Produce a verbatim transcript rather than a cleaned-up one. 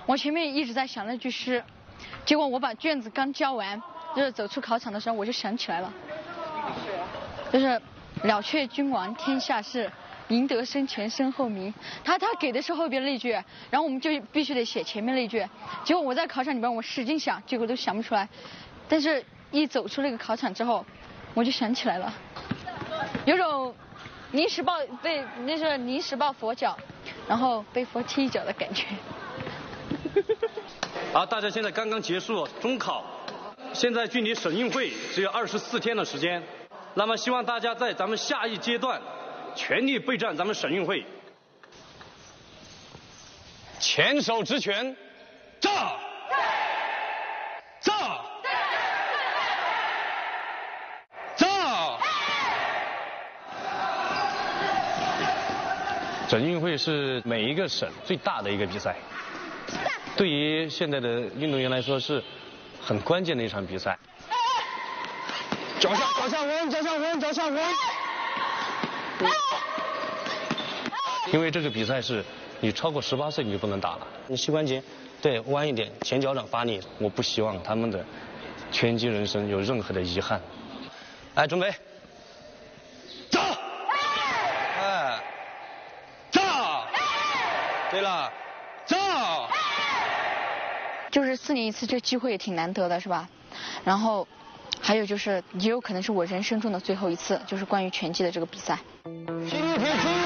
我前面一直在想那句诗，结果我把卷子刚交完，就是走出考场的时候我就想起来了，就是了却君王天下事，赢得生前身后名。他他给的是后边那句，然后我们就必须得写前面那句。结果我在考场里边我使劲想，结果都想不出来。但是一走出那个考场之后，我就想起来了，有种临时抱被那是临时抱佛脚，然后被佛踢一脚的感觉。 好，大家现在刚刚结束中考，现在距离省运会只有二十四天的时间。那么希望大家在咱们下一阶段全力备战咱们省运会。前手直拳，炸！炸！炸！省运会是每一个省最大的一个比赛，对于现在的运动员来说是很关键的一场比赛。脚下，脚下稳，脚下稳，脚下稳。因为这个比赛是你超过十八岁你就不能打了，你膝关节对弯一点，前脚掌发力。我不希望他们的拳击人生有任何的遗憾。来，准备，炸！哎，炸！对了，炸！ 就是四年一次，这机会也挺难得的，是吧？然后还有就是，也有可能是我人生中的最后一次，就是关于拳击的这个比赛。 体育培训。